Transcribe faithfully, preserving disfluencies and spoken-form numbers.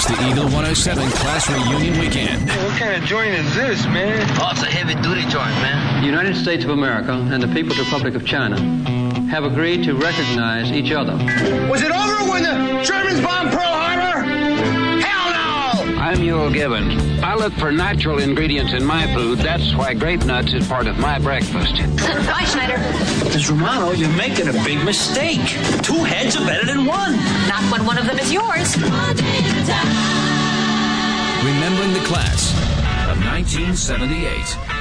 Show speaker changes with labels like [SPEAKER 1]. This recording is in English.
[SPEAKER 1] It's the Eagle one oh seven Class Reunion Weekend.
[SPEAKER 2] Hey, what kind of joint is this, man?
[SPEAKER 3] Oh, it's a heavy-duty joint, man.
[SPEAKER 4] The United States of America and the People's Republic of China have agreed to recognize each other.
[SPEAKER 2] Was it over when the Germans bombed Pearl Harbor? Hell no!
[SPEAKER 5] I'm Yul Gibbons. I look for natural ingredients in my food. That's why grape nuts is part of my breakfast.
[SPEAKER 6] Bye, Schneider.
[SPEAKER 7] Miz Romano, you're making a big mistake. Two heads are better than one.
[SPEAKER 6] Not when one of them is yours.
[SPEAKER 1] Remembering the class of nineteen seventy-eight.